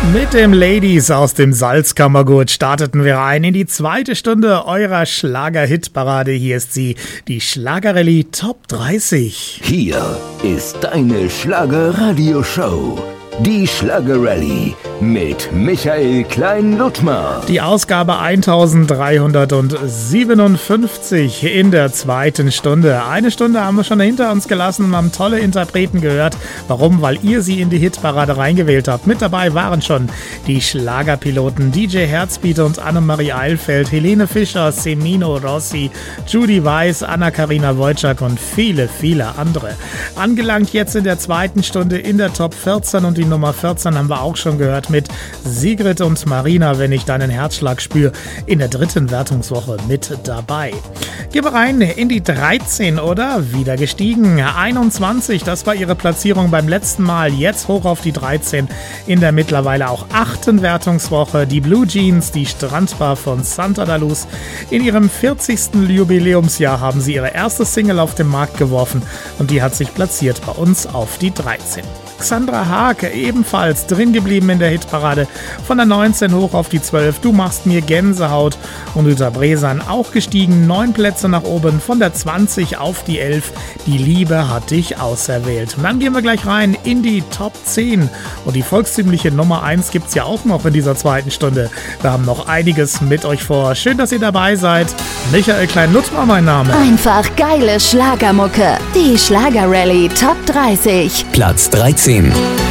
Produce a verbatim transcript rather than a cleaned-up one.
Mit dem Ladies aus dem Salzkammergut starteten wir ein in die zweite Stunde eurer Schlager-Hitparade. Hier ist sie, die Schlagerrallye Top dreißig. Hier ist deine Schlager-Radio-Show. Die Schlagerrallye mit Michael Klein-Ludtmer. Die Ausgabe eintausenddreihundertsiebenundfünfzig in der zweiten Stunde. Eine Stunde haben wir schon hinter uns gelassen und haben tolle Interpreten gehört. Warum? Weil ihr sie in die Hitparade reingewählt habt. Mit dabei waren schon die Schlagerpiloten D J Herzbeat und Annemarie Eilfeld, Helene Fischer, Semino Rossi, Judy Weiß, Anna-Karina Wojcik und viele, viele andere. Angelangt jetzt in der zweiten Stunde in der Top vierzehn und die Nummer vierzehn haben wir auch schon gehört mit Sigrid und Marina, wenn ich deinen Herzschlag spüre, in der dritten Wertungswoche mit dabei. Gehen wir rein in die dreizehn, oder? Wieder gestiegen. einundzwanzig, das war ihre Platzierung beim letzten Mal. Jetzt hoch auf die dreizehn in der mittlerweile auch achten Wertungswoche. Die Blue Jeans, die Strandbar von Santa da Luz. In ihrem vierzigsten Jubiläumsjahr haben sie ihre erste Single auf den Markt geworfen und die hat sich platziert bei uns auf die dreizehn. Xandra Haake ebenfalls drin geblieben in der Hitparade, von der neunzehn hoch auf die zwölf, du machst mir Gänsehaut, und Uta Bresan auch gestiegen, neun Plätze nach oben, von der zwanzig auf die elf, die Liebe hat dich auserwählt. Und dann gehen wir gleich rein in die Top zehn und die volkstümliche Nummer eins gibt's ja auch noch in dieser zweiten Stunde. Wir haben noch einiges mit euch vor. Schön, dass ihr dabei seid. Michael Klein-Ludtmer mein Name. Einfach geile Schlagermucke. Die Schlagerrallye Top dreißig. Platz dreizehn.